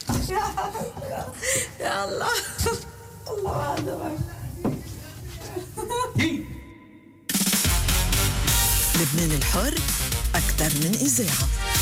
يا الله. الله أعلمك. لبنان الحر أكثر من إذاعة.